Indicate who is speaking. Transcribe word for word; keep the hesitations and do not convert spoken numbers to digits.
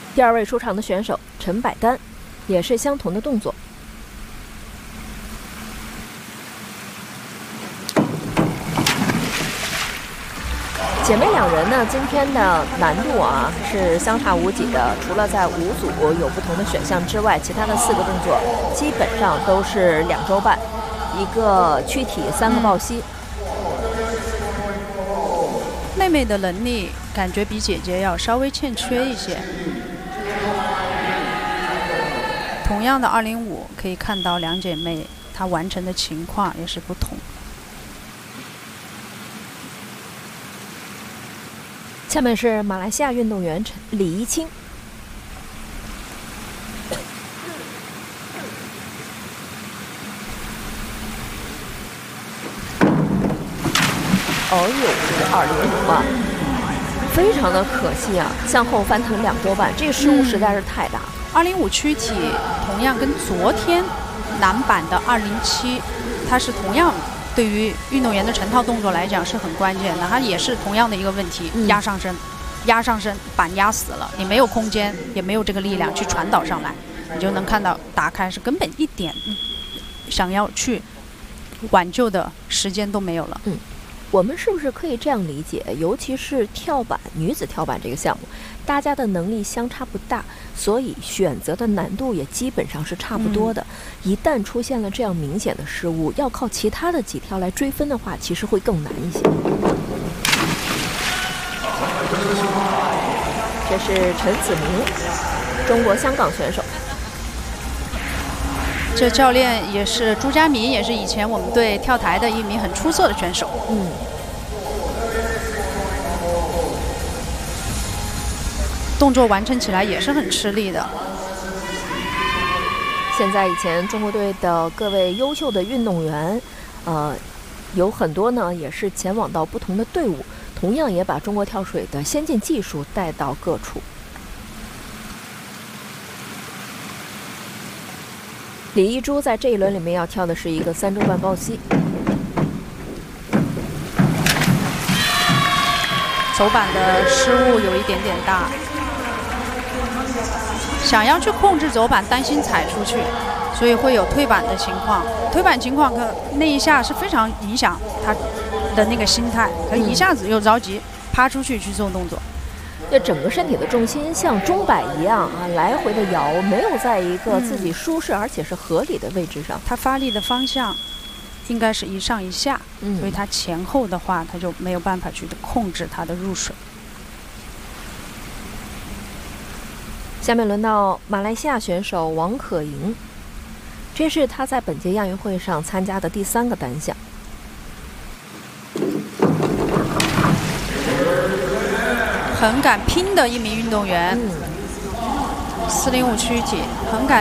Speaker 1: 第二位出场的选手陈百丹，也是相同的动作。姐妹两人呢，今天的难度啊是相差无几的。除了在五组有不同的选项之外，其他的四个动作基本上都是两周半，一个躯体，三个抱膝。
Speaker 2: 妹妹的能力感觉比姐姐要稍微欠缺一些。同样的二零五，可以看到两姐妹她完成的情况也是不同。
Speaker 1: 下面是马来西亚运动员李怡清。哦呦，这个二零五啊，非常的可惜啊，向后翻腾两周半，这个失误实在是太大。
Speaker 2: 二零五躯体同样跟昨天男版的二零七，它是同样对于运动员的成套动作来讲是很关键的，它也是同样的一个问题，
Speaker 1: 嗯、
Speaker 2: 压上身，压上身，板压死了，你没有空间，也没有这个力量去传导上来，你就能看到打开是根本一点想要去挽救的时间都没有了。
Speaker 1: 嗯。我们是不是可以这样理解？尤其是跳板，女子跳板这个项目，大家的能力相差不大，所以选择的难度也基本上是差不多的。嗯、一旦出现了这样明显的失误，要靠其他的几跳来追分的话，其实会更难一些。这是陈子明，中国香港选手。
Speaker 2: 这教练也是朱家明，也是以前我们队跳台的一名很出色的选手。
Speaker 1: 嗯，
Speaker 2: 动作完成起来也是很吃力的。
Speaker 1: 现在以前中国队的各位优秀的运动员，呃，有很多呢也是前往到不同的队伍，同样也把中国跳水的先进技术带到各处。李一珠在这一轮里面要跳的是一个三周半抱膝，
Speaker 2: 走板的失误有一点点大，想要去控制走板，担心踩出去，所以会有退板的情况。退板情况可那一下是非常影响他的那个心态，可一下子又着急趴出去去做动作。
Speaker 1: 这整个身体的重心像钟摆一样啊，来回的摇，没有在一个自己舒适、嗯、而且是合理的位置上。
Speaker 2: 他发力的方向应该是一上一下，
Speaker 1: 嗯、
Speaker 2: 所以他前后的话，他就没有办法去控制他的入水。
Speaker 1: 下面轮到马来西亚选手王可盈，这是他在本届亚运会上参加的第三个单项。
Speaker 2: 很敢拼的一名运动员，
Speaker 1: 四
Speaker 2: 零五躯体很敢